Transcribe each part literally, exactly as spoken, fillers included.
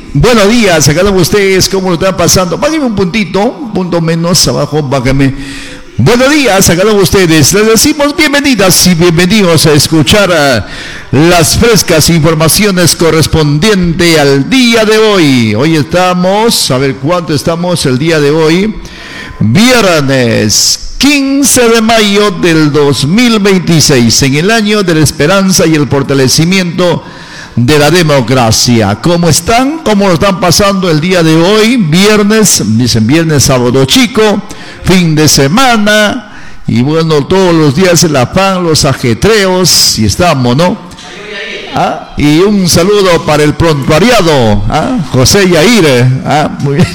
buenos días, acá están ustedes, ¿cómo lo están pasando? Bájeme un puntito, un punto menos abajo, bájeme. Buenos días, acá están ustedes. Les decimos bienvenidas y bienvenidos a escuchar uh, las frescas informaciones correspondientes al día de hoy. Hoy estamos, a ver cuánto estamos el día de hoy, viernes quince de mayo del dos mil veintiséis, en el año de la esperanza y el fortalecimiento de la democracia. ¿Cómo están? ¿Cómo lo están pasando el día de hoy? Viernes, dicen viernes, sábado chico, fin de semana, y bueno, todos los días el afán, los ajetreos, y estamos, ¿no? ¿Ah? Y un saludo para el prontuariado, ¿ah? José Yair, ¿ah? Muy bien.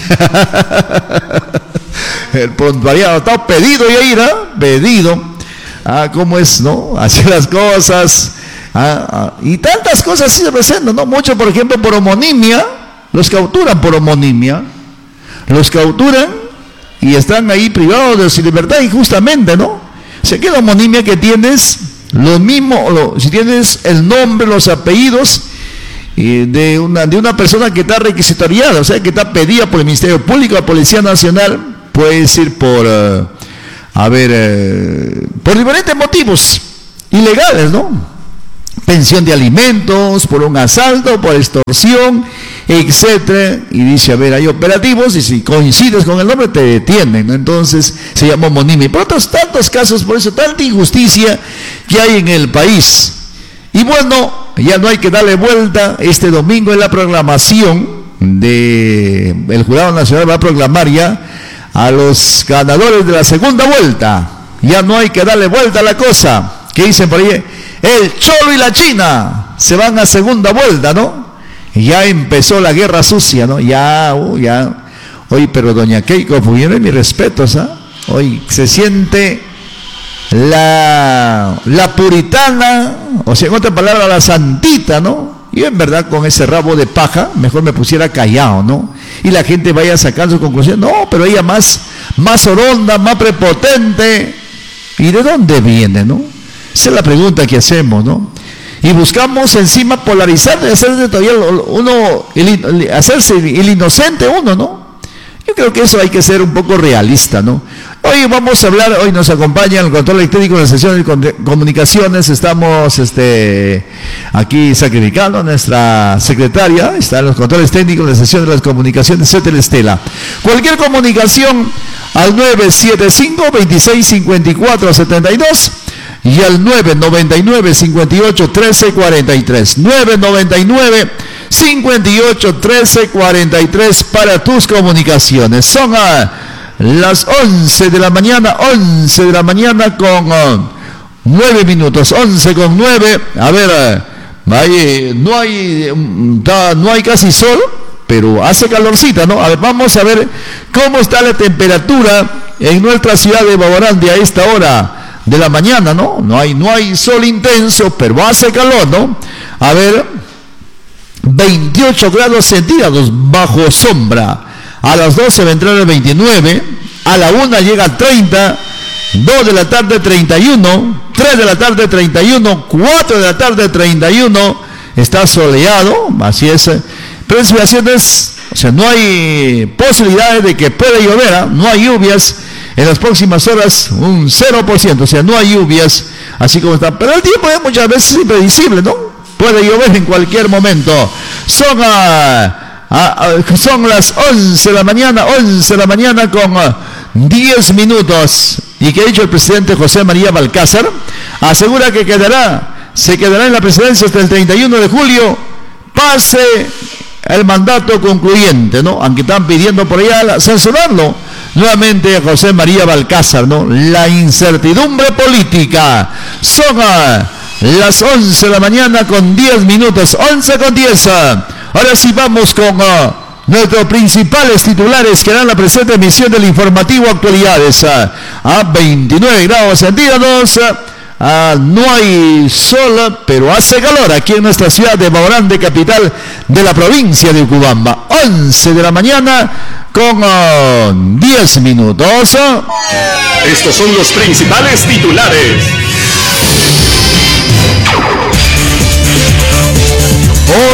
El prontuariado está pedido, Yair, ¿ah? Pedido. Ah, ¿cómo es, no? Hacer las cosas. Ah, ah, y tantas cosas sí se presentan, ¿no? Muchos, por ejemplo, por homonimia, los capturan por homonimia, los capturan y están ahí privados de su libertad injustamente, ¿no? Se queda homonimia que tienes lo mismo, lo, si tienes el nombre, los apellidos eh, de una de una persona que está requisitoriada, o sea, que está pedida por el Ministerio Público, la Policía Nacional, puedes ir por, uh, a ver, uh, por diferentes motivos ilegales, ¿no? Pensión de alimentos, por un asalto, por extorsión, etcétera. Y dice, a ver, hay operativos y si coincides con el nombre te detienen, ¿no? Entonces se llama homonimia. Por otros tantos casos, por eso tanta injusticia que hay en el país. Y bueno, ya no hay que darle vuelta. Este domingo en la programación de el Jurado Nacional va a proclamar ya a los ganadores de la segunda vuelta. Ya no hay que darle vuelta a la cosa. ¿Qué dicen por ahí? El Cholo y la China se van a segunda vuelta, ¿no? Ya empezó la guerra sucia, ¿no? Ya, uh, ya. Oye, pero doña Keiko Fujimori, mis respetos, ¿ah? ¿eh? Hoy se siente la, la puritana, o sea, en otra palabra, la santita, ¿no? Yo en verdad con ese rabo de paja, mejor me pusiera callado, ¿no? Y la gente vaya sacando su conclusión. No, pero ella más, más oronda, más prepotente. ¿Y de dónde viene, no? Esa es la pregunta que hacemos, ¿no? Y buscamos encima polarizar, hacerse todavía uno, el, hacerse el inocente uno, ¿no? Yo creo que eso hay que ser un poco realista, ¿no? Hoy vamos a hablar, hoy nos acompaña el control técnico de la sesión de comunicaciones, estamos este, aquí sacrificando a nuestra secretaria, está en los controles técnicos de la sesión de las comunicaciones, Cetel Estela. Cualquier comunicación al nueve siete cinco, veintiséis cincuenta y cuatro setenta y dos y al nueve noventa y nueve, cincuenta y ocho, trece cuarenta y tres, nueve noventa y nueve, cincuenta y ocho, trece cuarenta y tres para tus comunicaciones. Son uh, las once de la mañana, once de la mañana con uh, nueve minutos, once con nueve. A ver, uh, hay, no hay da, no hay casi sol, pero hace calorcita, ¿no? A ver, vamos a ver cómo está la temperatura en nuestra ciudad de Baborandi a esta hora de la mañana, ¿no? No hay, no hay sol intenso, pero hace calor, ¿no? A ver, veintiocho grados centígrados bajo sombra. A las doce va a entrar el veintinueve, a la una llega a treinta, dos de la tarde treinta y uno, tres de la tarde treinta y uno, cuatro de la tarde treinta y uno, está soleado, así es. Precipitaciones, o sea, no hay posibilidades de que pueda llover, ¿eh? No hay lluvias. En las próximas horas, un cero por ciento, o sea, no hay lluvias, así como está. Pero el tiempo es muchas veces impredecible, ¿no? Puede llover en cualquier momento. Son, a, a, a, son las once de la mañana, once de la mañana con a, diez minutos. Y que ha dicho el presidente José María Balcázar, asegura que quedará, se quedará en la presidencia hasta el treinta y uno de julio, pase el mandato concluyente, ¿no? Aunque están pidiendo por allá censurarlo. Nuevamente José María Balcázar, ¿no? La incertidumbre política. Son uh, las once de la mañana con diez minutos, once con diez. Ahora sí vamos con uh, nuestros principales titulares que dan la presente emisión del informativo Actualidades. Uh, a veintinueve grados centígrados. Uh, no hay sol, pero hace calor aquí en nuestra ciudad de Baborandi, capital de la provincia de Ucubamba. once de la mañana con uh, diez minutos. Estos son los principales titulares.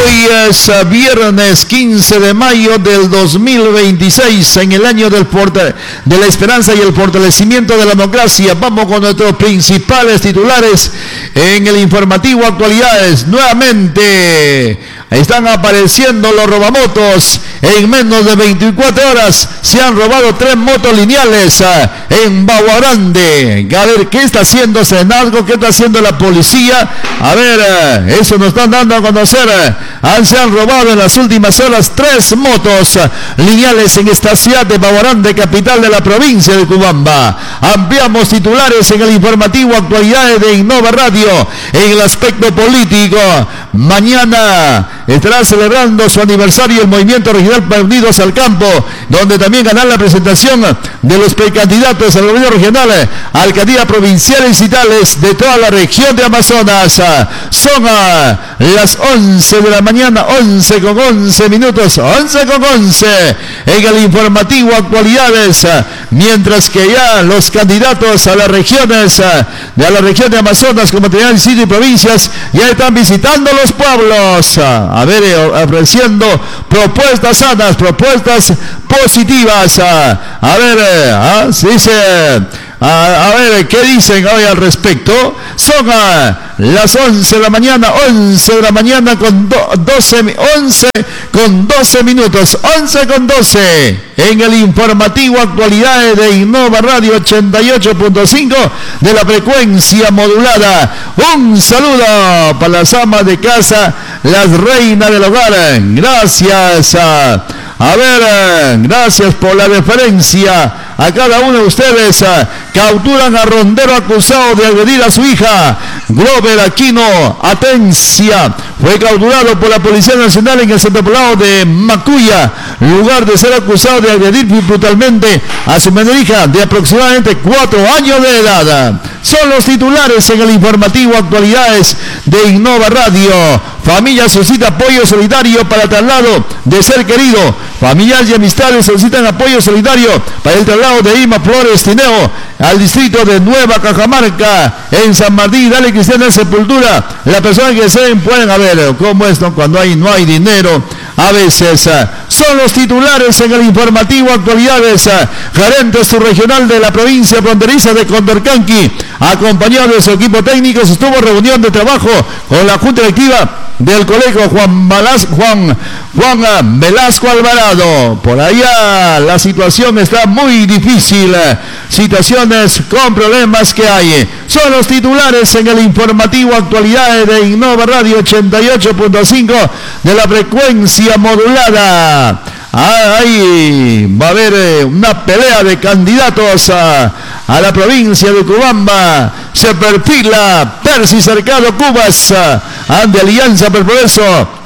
Hoy es viernes quince de mayo del dos mil veintiséis, en el año del porta- de la esperanza y el fortalecimiento de la democracia. Vamos con nuestros principales titulares en el informativo Actualidades. Nuevamente están apareciendo los robamotos. En menos de veinticuatro horas se han robado tres motos lineales en Baguarande. A ver, ¿qué está haciendo Senazgo? ¿Qué está haciendo la policía? A ver, eso nos están dando a conocer. Se han robado en las últimas horas tres motos lineales en esta ciudad de Baguarande, capital de la provincia de Cubamba. Ampliamos titulares en el informativo Actualidades de Innova Radio. En el aspecto político, mañana estará celebrando su aniversario el Movimiento Regional Unidos al Campo, donde también ganará la presentación de los precandidatos al gobierno regional, alcaldía provinciales y tales de toda la región de Amazonas. Son a las once de la mañana, once con once minutos, once con once en el informativo Actualidades, mientras que ya los candidatos a las regiones de la región de Amazonas, como tenían sitio y provincias, ya están visitando los pueblos, a ver, ofreciendo propuestas sanas, propuestas positivas. A ver, ¿ah? Se dice, a, a ver, ¿qué dicen hoy al respecto? Son a las once de la mañana, once de la mañana con doce, once con doce minutos, once con doce en el informativo Actualidades de Innova Radio ochenta y ocho punto cinco de la frecuencia modulada. Un saludo para las amas de casa, las reinas del hogar. Gracias a, a ver, gracias por la referencia a cada uno de ustedes. Capturan a rondero acusado de agredir a su hija. Glover Aquino Atencia fue capturado por la Policía Nacional en el centro poblado de Macuya, lugar de ser acusado de agredir brutalmente a su menor hija de aproximadamente cuatro años de edad. Son los titulares en el informativo Actualidades de Innova Radio. Familia solicita apoyo solidario para traslado de ser querido. Familiares y amistades solicitan apoyo solidario para el traslado de Irma Flores Tineo al distrito de Nueva Cajamarca, en San Martín. Dale Cristiana Sepultura. Las personas que deseen pueden, a ver cómo es, ¿no? Cuando hay, no hay dinero, a veces. Son los titulares en el informativo Actualidades. Gerente subregional de la provincia fronteriza de Condorcanqui, acompañado de su equipo técnico, sostuvo reunión de trabajo con la Junta Directiva del Colegio Juan, Balas, Juan, Juan Velasco Alvarado. Por allá la situación está muy difícil, situaciones con problemas que hay. Son los titulares en el informativo Actualidades de Innova Radio ochenta y ocho punto cinco de la frecuencia modulada. Ahí va a haber una pelea de candidatos a, a la provincia de Cubamba. Se perfila Percy Cercado Cubas, ante Alianza por Progreso.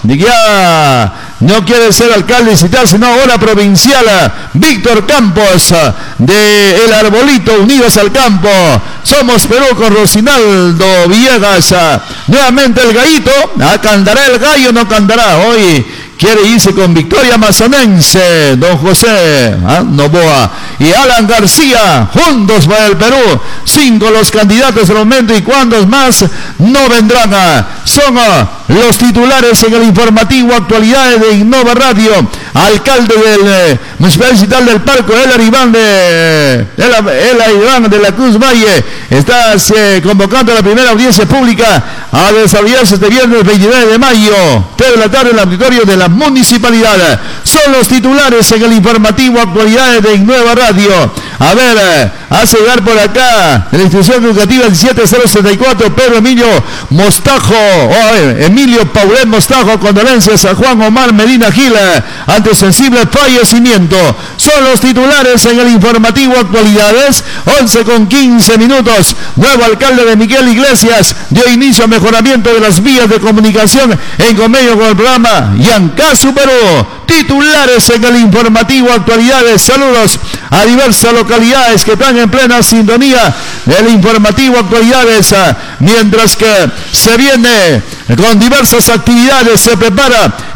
Ya no quiere ser alcalde citar, sino ahora provincial. Víctor Campos, de El Arbolito, Unidos al Campo. Somos Perú con Rosinaldo Villegas. Nuevamente el gallito. ¿Cantará el gallo o no cantará? Hoy quiere irse con Victoria Amazonense, don José ¿ah? Novoa y Alan García, juntos para el Perú. Cinco los candidatos del momento, y cuántos más no vendrán. Son los titulares en el informativo Actualidades de Innova Radio. Alcalde del eh, Municipal Distrital del Parco, Elar Iván de Elar Iván de la Cruz Valle, está eh, convocando a la primera audiencia pública a desarrollarse este viernes veintinueve de mayo, tres de la tarde, en el auditorio de la municipalidad. Son los titulares en el informativo Actualidades de Innova Radio. A ver, eh, hace llegar por acá de la institución educativa diecisiete cero sesenta y cuatro, Pedro Emilio Mostajo, oh, a ver, Emilio Paulet Mostajo, condolencias a Juan Omar Medina Gil ante sensible fallecimiento. Son los titulares en el informativo Actualidades. Once con quince minutos. Nuevo alcalde de Miguel Iglesias dio inicio a mejoramiento de las vías de comunicación en convenio con el programa Yancasu Perú. Titulares en el informativo Actualidades. Saludos a diversas localidades que están en plena sintonía del informativo Actualidades, mientras que se viene con diversas actividades. Se prepara esta ciudad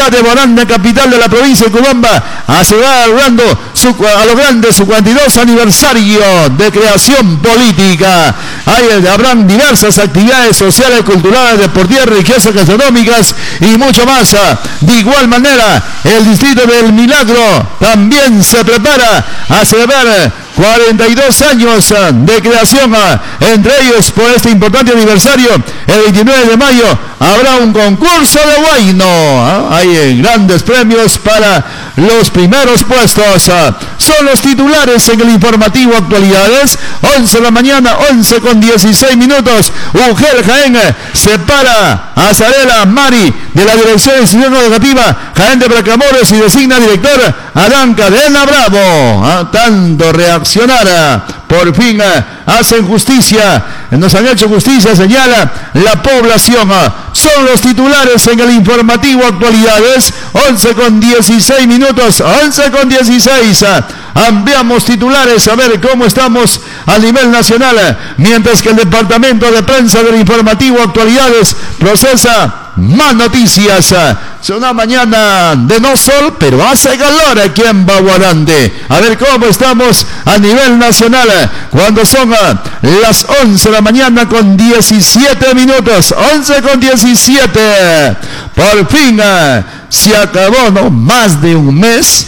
ciudad de Moranda, capital de la provincia de Cobamba, a celebrar su, a lo grande su cuarenta y dos aniversario de creación política. Ahí habrán diversas actividades sociales, culturales, deportivas, religiosas, gastronómicas y mucho más. De igual manera, el distrito del Milagro también se prepara a celebrar cuarenta y dos años de creación. Entre ellos, por este importante aniversario, el veintinueve de mayo habrá un concurso de huayno. Hay grandes premios para los primeros puestos. Son los titulares en el informativo Actualidades. once de la mañana, once con dieciséis minutos. Ugel Jaén separa a Zarela Mari de la Dirección de Institución Educativa Jaén de Bracamoros y designa director Adán Cadena Bravo. ¿Ah? Tanto reaccionar, por fin hacen justicia, nos han hecho justicia, señala la población. Son los titulares en el informativo Actualidades, once con dieciséis minutos, once con dieciséis. Ampliamos titulares a ver cómo estamos a nivel nacional, mientras que el departamento de prensa del informativo Actualidades procesa más noticias. Es una mañana de no sol, pero hace calor aquí en Baguarande. A ver cómo estamos a nivel nacional, cuando son las once de la mañana con diecisiete minutos, once con diecisiete. Por fin se acabó, ¿no? Más de un mes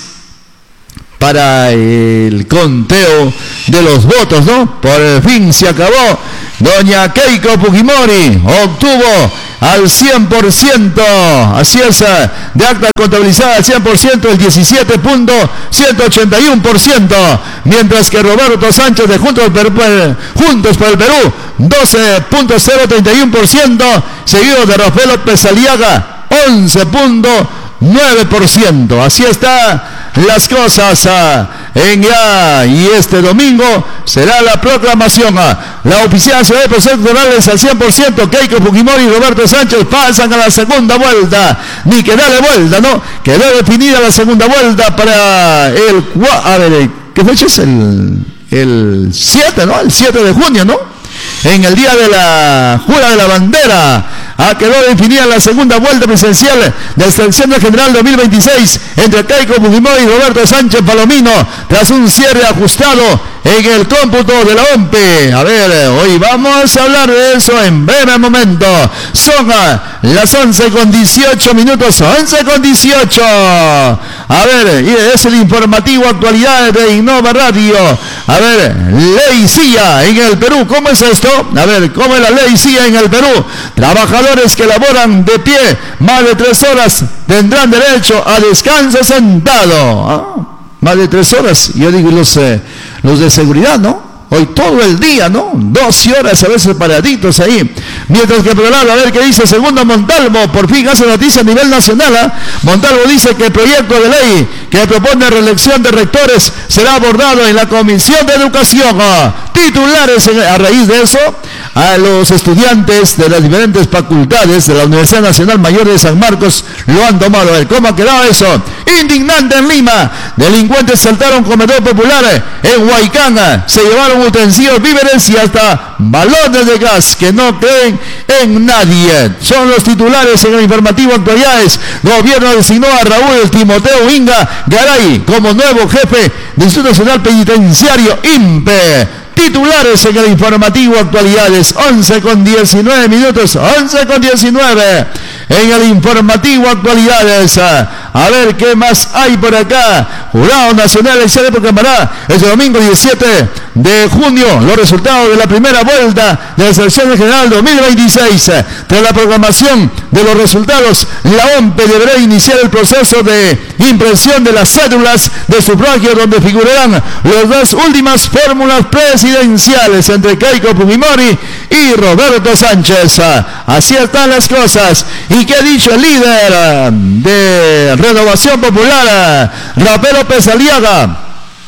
para el conteo de los votos, ¿no? Por fin se acabó. Doña Keiko Fujimori obtuvo al cien por ciento, así es, de acta contabilizada al cien por ciento, el diecisiete punto ciento ochenta y uno por ciento, mientras que Roberto Sánchez de Juntos, Juntos por el Perú, doce punto cero treinta y uno por ciento, seguido de Rafael López Aliaga, once punto nueve por ciento. Así está las cosas ah, en ya, y este domingo será la proclamación. Ah, la oficial se ve procesos electorales al cien por ciento. Keiko Fujimori y Roberto Sánchez pasan a la segunda vuelta. Ni que darle vuelta, ¿no? Quedó definida la segunda vuelta para el... A ver, ¿qué fecha es? El, el siete, ¿no? El siete de junio, ¿no? En el día de la jura de la bandera, ah, quedó definida la segunda vuelta presidencial del Selección General dos mil veintiséis entre Keiko Fujimori y Roberto Sánchez Palomino, tras un cierre ajustado en el cómputo de la O M P E. A ver, hoy vamos a hablar de eso en breve momento. Son ah, las once con dieciocho minutos, once con dieciocho. A ver, es el informativo Actualidades de Innova Radio. A ver, ley C I A en el Perú. ¿Cómo es esto? A ver, ¿cómo es la ley C I A en el Perú? Trabajadores que laboran de pie más de tres horas tendrán derecho a descanso sentado. ¿Ah? Más de tres horas. Yo digo, los, eh, los de seguridad, ¿no? Hoy todo el día, ¿no? doce horas a veces paraditos ahí. Mientras que por el lado, a ver qué dice Segundo Montalvo, por fin hace noticia a nivel nacional. ¿eh? Montalvo dice que el proyecto de ley que propone reelección de rectores será abordado en la Comisión de Educación. ¿eh? Titulares en, a raíz de eso, a los estudiantes de las diferentes facultades de la Universidad Nacional Mayor de San Marcos lo han tomado. A ver, ¿cómo ha quedado eso? Indignante en Lima. Delincuentes saltaron comedor popular en Huaycán. Se llevaron utensilios, víveres y hasta balones de gas que no creen en nadie. Son los titulares en el informativo Actualidades. Gobierno designó a Raúl Timoteo Inga Garay como nuevo jefe del Instituto Nacional Penitenciario I N P E. Titulares en el informativo Actualidades, once con diecinueve minutos, once con diecinueve. En el informativo Actualidades, a ver qué más hay por acá. Jurado Nacional Electoral proclamará este domingo diecisiete de junio los resultados de la primera vuelta de la Selección General dos mil veintiséis. Tras la proclamación de los resultados, la O M P E deberá iniciar el proceso de impresión de las cédulas de sufragio, donde figurarán las dos últimas fórmulas presidenciales entre Keiko Fujimori y Roberto Sánchez. Así están las cosas. ¿Y qué ha dicho el líder de Renovación Popular, Rafael López Aliaga?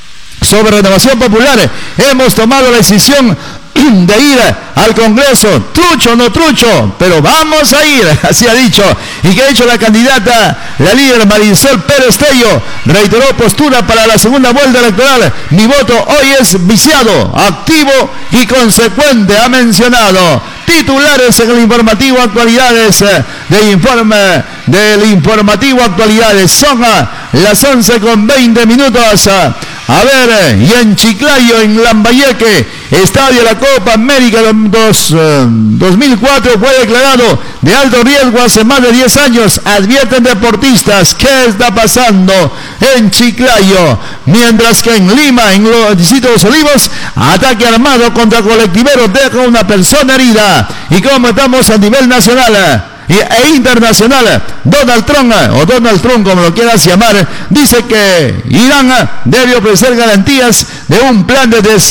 sobre Renovación Popular hemos tomado la decisión de ir al Congreso, trucho o no trucho, pero vamos a ir, así ha dicho. Y que ha dicho la candidata, la líder Marisol Pérez Tello, reiteró postura para la segunda vuelta electoral. Mi voto hoy es viciado, activo y consecuente, ha mencionado. Titulares en el informativo Actualidades de informe del informativo Actualidades. Son las once con veinte minutos. A ver, y en Chiclayo, en Lambayeque, Estadio de la Copa América dos, uh, dos mil cuatro fue declarado de alto riesgo hace más de diez años. Advierten deportistas qué está pasando en Chiclayo. Mientras que en Lima, en los distritos de los Olivos, ataque armado contra colectiveros deja una persona herida. Y como estamos a nivel nacional e internacional, Donald Trump, o Donald Trump como lo quieras llamar, dice que Irán debe ofrecer garantías de un plan de des,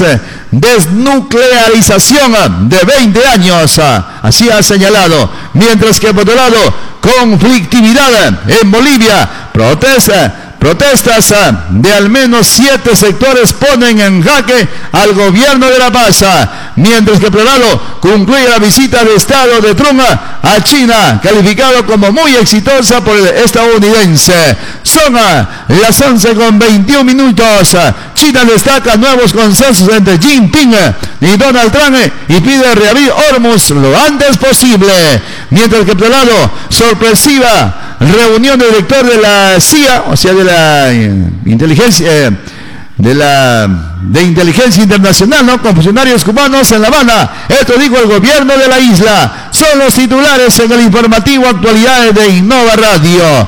desnuclearización de veinte años, así ha señalado. Mientras que por otro lado, conflictividad en Bolivia, protesta Protestas de al menos siete sectores ponen en jaque al gobierno de La Paz, mientras que por otro lado concluye la visita de Estado de Trump a China, calificado como muy exitosa por el estadounidense. Son las once con veintiún minutos. China destaca nuevos consensos entre Xi Jinping y Donald Trump y pide reabrir Hormuz lo antes posible. Mientras que por otro lado, sorpresiva reunión del director de la C I A, o sea, de la eh, inteligencia, eh, de la de inteligencia internacional, ¿no? Con funcionarios cubanos en La Habana. Esto dijo el gobierno de la isla. Son los titulares en el informativo Actualidades de Innova Radio.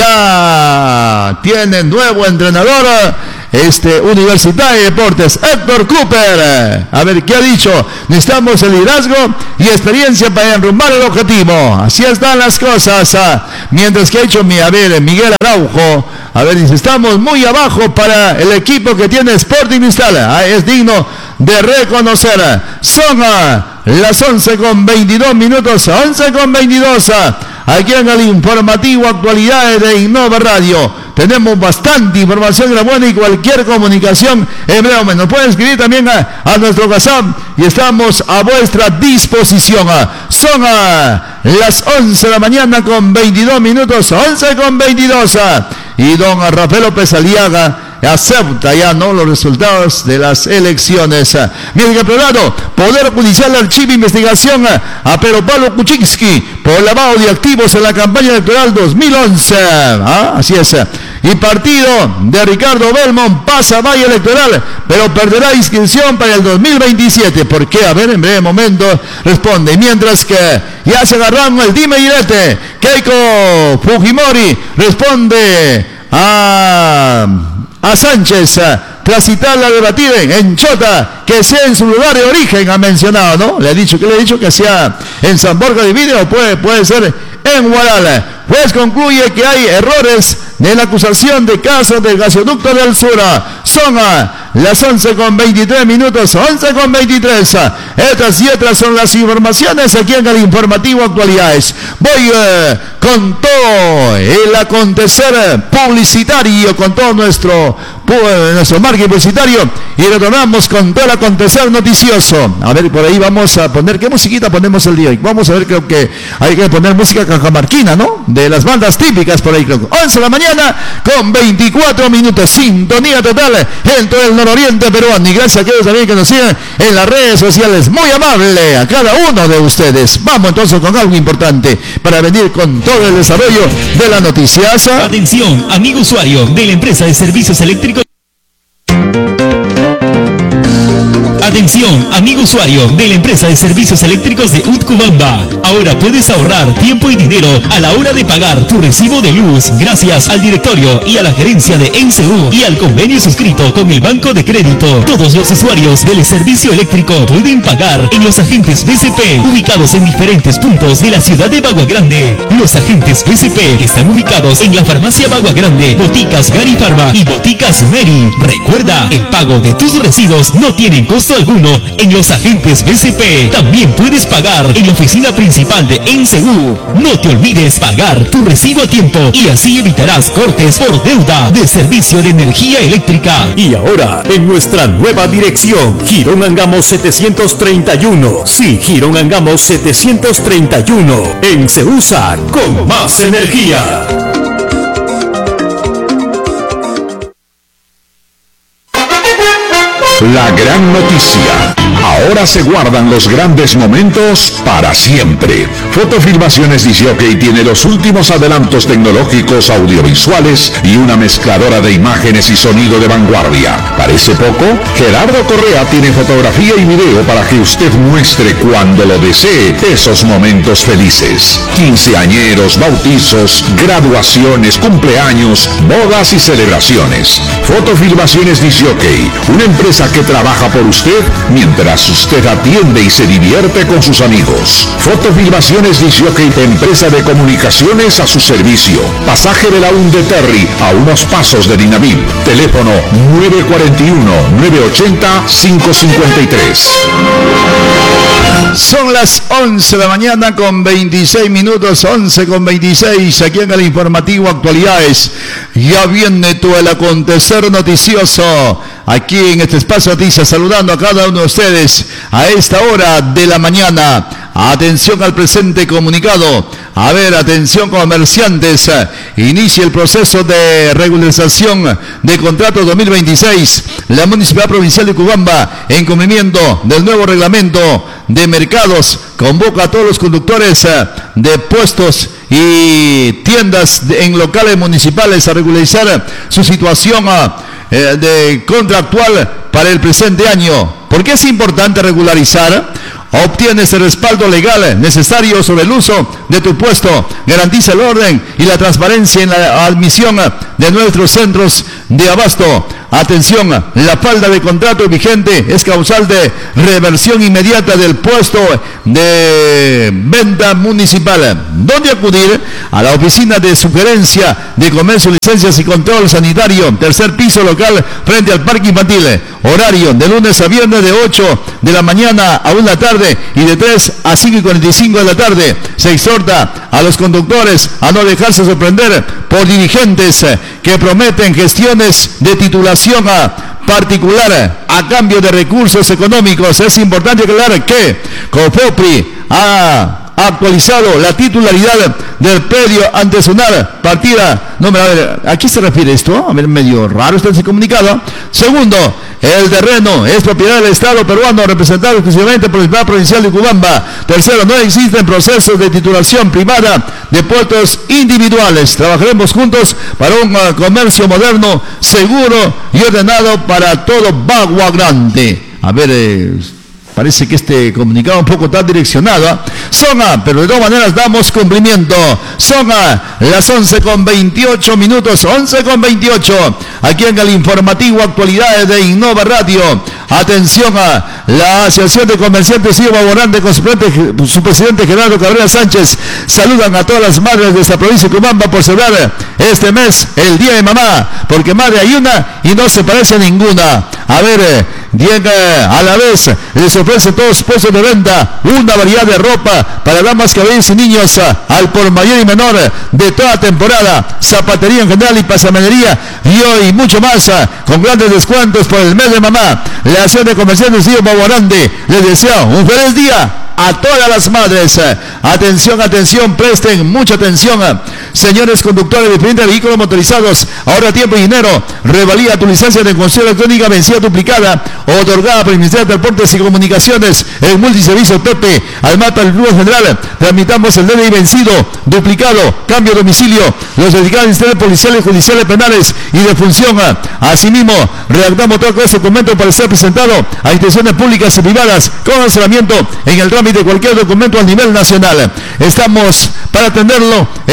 Ya tiene nuevo entrenador este Universidad de Deportes, Héctor Cooper. A ver, ¿qué ha dicho? Necesitamos el liderazgo y experiencia para enrumbar el objetivo. Así están las cosas. Mientras que ha dicho, a ver, Miguel Araujo, a ver, dice, estamos muy abajo para el equipo que tiene Sporting Cristal. Ah, es digno de reconocer. Son las once con veintidós minutos, once con veintidós. Aquí en el informativo Actualidades de Innova Radio. Tenemos bastante información de buena y cualquier comunicación en breve momento. Pueden escribir también a, a nuestro WhatsApp y estamos a vuestra disposición. Son a las once de la mañana con veintidós minutos, once con veintidós. Y don Rafael López Aliaga acepta ya no los resultados de las elecciones. Miren que por otro lado, Poder Judicial archiva investigación a Pedro Pablo Kuczynski por lavado de activos en la campaña electoral dos mil once. ¿Ah? Así es. Y partido de Ricardo Belmont pasa valla electoral, pero perderá inscripción para el dos mil veintisiete. ¿Por qué? A ver, en breve momento responde. Mientras que ya se agarraron el dime y direte, Keiko Fujimori responde a... a Sánchez tras citarla a debatir en Chota, que sea en su lugar de origen, ha mencionado, ¿no? Le ha dicho, ¿qué le ha dicho? Que sea en San Borja de Vidrio, o puede, puede ser en Huaral. Pues concluye que hay errores de la acusación de casos del gasoducto del sur. Son las once con veintitrés minutos, once con veintitrés. Estas y otras son las informaciones aquí en el informativo Actualidades. Voy eh, con todo el acontecer publicitario, con todo nuestro, nuestro marketing publicitario, y retornamos con todo el acontecer noticioso. A ver, por ahí vamos a poner, ¿qué musiquita ponemos el día? Vamos a ver, creo que hay que poner música cajamarquina, ¿no? De las bandas típicas por ahí, creo. once de la mañana con veinticuatro minutos, sintonía total en todo el nororiente peruano. Y gracias a aquellos también que nos siguen en las redes sociales. Muy amable a cada uno de ustedes. Vamos entonces con algo importante para venir con todo el desarrollo de las noticias. Atención, amigo usuario de la empresa de servicios eléctricos. Atención, amigo usuario de la empresa de servicios eléctricos de Utcubamba. Ahora puedes ahorrar tiempo y dinero a la hora de pagar tu recibo de luz gracias al directorio y a la gerencia de E N S E U y al convenio suscrito con el Banco de Crédito. Todos los usuarios del servicio eléctrico pueden pagar en los agentes B C P ubicados en diferentes puntos de la ciudad de Bagua Grande. Los agentes B C P están ubicados en la farmacia Bagua Grande, Boticas Gary Pharma y Boticas Meri. Recuerda, el pago de tus residuos no tienen costo alguno en los agentes B C P. También puedes pagar en la oficina principal de ENSEU. No te olvides pagar tu recibo a tiempo y así evitarás cortes por deuda de servicio de energía eléctrica. Y ahora, en nuestra nueva dirección, Girón Angamos setecientos treinta y uno. Sí, Girón Angamos setecientos treinta y uno. En Ceusa, con más energía. La gran noticia. Ahora se guardan los grandes momentos para siempre. Fotofilmaciones Disjockey tiene los últimos adelantos tecnológicos audiovisuales y una mezcladora de imágenes y sonido de vanguardia. ¿Parece poco? Gerardo Correa tiene fotografía y video para que usted muestre cuando lo desee esos momentos felices. Quinceañeros, bautizos, graduaciones, cumpleaños, bodas y celebraciones. Fotofilmaciones Disjockey, una empresa que trabaja por usted mientras usted atiende y se divierte con sus amigos. Fotofilmaciones Disjockey, empresa de comunicaciones a su servicio. Pasaje de la Unde Terry, a unos pasos de Dinavil. Teléfono nueve cuatro uno, nueve ocho cero, cinco cinco tres. Son las once de la mañana con veintiséis minutos, once con veintiséis, aquí en el informativo Actualidades. Ya viene todo el acontecer noticioso aquí en este espacio noticias, saludando a cada uno de ustedes a esta hora de la mañana. Atención al presente comunicado. A ver, atención comerciantes, inicia el proceso de regularización de contratos dos mil veintiséis. La Municipalidad Provincial de Cubamba, en cumplimiento del nuevo reglamento de mercados, convoca a todos los conductores de puestos y tiendas en locales municipales a regularizar su situación de contractual para el presente año. ¿Por qué es importante regularizar? Obtienes el respaldo legal necesario sobre el uso de tu puesto, garantiza el orden y la transparencia en la admisión de nuestros centros de abasto. Atención, la falta de contrato vigente es causal de reversión inmediata del puesto de venta municipal. ¿Dónde acudir? A la oficina de sugerencia de comercio, licencias y control sanitario, tercer piso local frente al parque infantil. Horario de lunes a viernes de ocho de la mañana a una de la tarde y de tres a cinco y cuarenta y cinco de la tarde. Se exhorta a los conductores a no dejarse sorprender por dirigentes que prometen gestiones de titulación particular a cambio de recursos económicos. Es importante aclarar que COFOPRI ha actualizado la titularidad del predio antesonar, partida, no, a ver, ¿a qué se refiere esto? A ver, medio raro está ese comunicado. Segundo, el terreno es propiedad del Estado peruano, representado exclusivamente por el Estado Provincial de Cubamba. Tercero, no existen procesos de titulación privada de puestos individuales. Trabajaremos juntos para un uh, comercio moderno, seguro y ordenado para todo Bagua Grande. A ver, eh, parece que este comunicado un poco está direccionado. ¿eh? Son, uh, pero de todas maneras damos cumplimiento. Son uh, las once con veintiocho minutos, once con veintiocho, aquí en el informativo Actualidades de Innova Radio. Atención a la Asociación de Comerciantes Iba Borrande con su, su presidente Gerardo Cabrera Sánchez. Saludan a todas las madres de esta provincia de Cubamba por celebrar este mes el Día de Mamá, porque madre hay una y no se parece a ninguna. A ver, llega a la vez, les ofrece todos los puestos de venta, una variedad de ropa para damas, caballeros y niños al por mayor y menor de toda temporada, zapatería en general y pasamanería y hoy mucho más con grandes descuentos por el mes de mamá. La Asociación de Comerciantes Iba Borrande les desea un feliz día a todas las madres. Atención, atención, presten mucha atención. Señores conductores de diferentes vehículos motorizados, ahorra tiempo y dinero. Revalida tu licencia de conducción electrónica vencida duplicada o otorgada por el Ministerio de Transportes y Comunicaciones. El multiservicio Pepe, al mapa del Club General. Tramitamos el D N I vencido, duplicado, cambio de domicilio. Los dedicados a ministerios policiales, judiciales, penales y de función. Asimismo, redactamos todo ese documento para ser presentado a instituciones públicas y privadas con asesoramiento en el trámite de cualquier documento a nivel nacional. Estamos para atenderlo en el Girón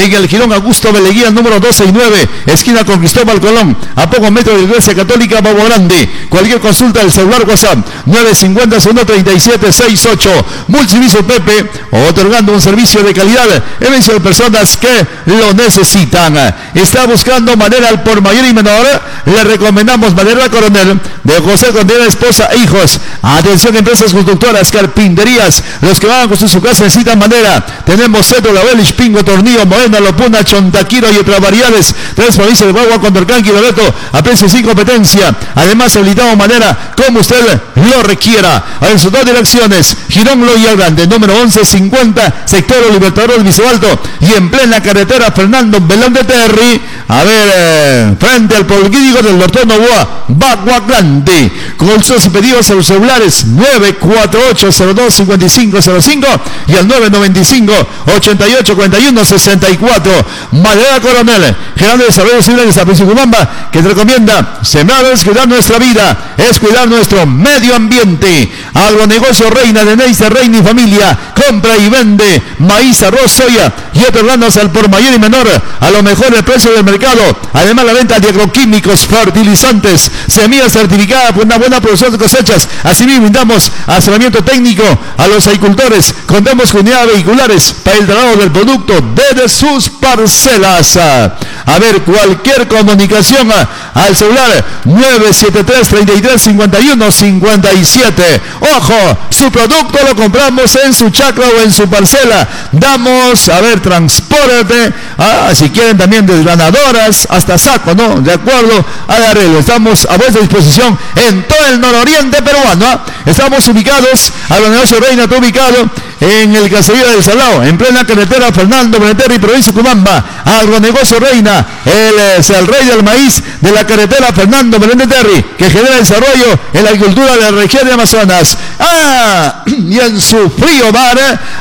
Don Augusto Beleguía, número doce y nueve, esquina con Cristóbal Colón, a pocos metros de la Iglesia Católica Bobo Grande. Cualquier consulta del celular WhatsApp nueve cinco cero uno tres siete seis ocho. Multiservicio Pepe, otorgando un servicio de calidad en beneficio de personas que lo necesitan. Está buscando madera al por mayor y menor. Le recomendamos Madera Coronel de José Contreras, esposa e hijos. Atención, empresas constructoras, carpinterías, los que van a construir su casa necesitan madera. Tenemos cetro, laurel, espingo, tornillo, moena, lopuna, chontaquiro y otras variedades. Tres provincias de Guagua, Condorcanqui, Loreto, a precios sin competencia. Además, habilitamos madera como usted lo requiera. En sus dos direcciones, Girón Loya Grande, número once cincuenta, sector Libertador del Viso Alto, y en plena carretera Fernando Belón de Terry, a ver, eh, frente al polígono del doctor Novoa, Bagua Grande. Con sus pedidos a los celulares nueve cuatro ocho cero dos cinco cinco cero cinco y al nueve nueve cinco ocho ocho cuatro uno seis cuatro. Madera Coronel, Gerente de Desarrollo Civil de San Francisco Mamba, que te recomienda: sembrar es cuidar nuestra vida, es cuidar nuestro medio ambiente. Agronegocio Reina de Neisser Reina y familia, compra y vende maíz, arroz, soya y otros granos al por mayor y menor a lo mejor el precio del mercado. Además, la venta de agroquímicos, fertilizantes, semillas certificadas por una buena producción de cosechas. Asimismo, brindamos asesoramiento técnico a los agricultores. Contamos con unidades vehiculares para el traslado del producto desde sus parcelas. A ver, cualquier comunicación al celular nueve siete tres treinta y tres cincuenta y uno cincuenta y siete. Ojo, su producto lo compramos en su chacra o en su parcela. Damos, a ver, transporte, ah, si quieren también desgranadoras hasta saco, ¿no? De acuerdo al arreglo. Estamos a vuestra disposición en todo el nororiente peruano. ¿eh? Estamos ubicados, Agronegocio Reina está ubicado en el Caserío del Salao, en plena carretera Fernando Beneterri, provincia de Cumamba. Agronegocio Reina, él es el rey del maíz de la carretera Fernando Beneterri, que genera desarrollo en la agricultura de la región de Amazonas. Ah, y en su frío bar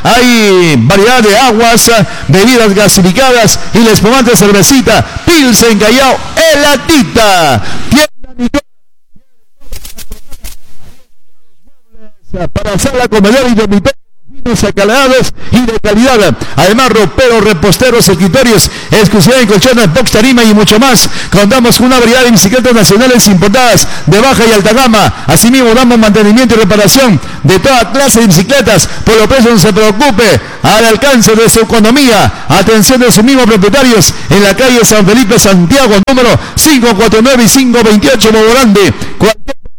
hay variedad de aguas, bebidas gasificadas y la espumante cervecita Pilsen Callao Helatita. Para sala, comedor y dormitorio, acalados y de calidad. Además, roperos, reposteros, escritorios, exclusividad en colchones, box, tarima y mucho más. Contamos con una variedad de bicicletas nacionales importadas de baja y alta gama. Asimismo, damos mantenimiento y reparación de toda clase de bicicletas. Por lo precio, no se preocupe, al alcance de su economía. Atención de sus mismos propietarios en la calle San Felipe, Santiago, número cinco cuatro nueve y cinco veintiocho, Bobo Grande. Cualquier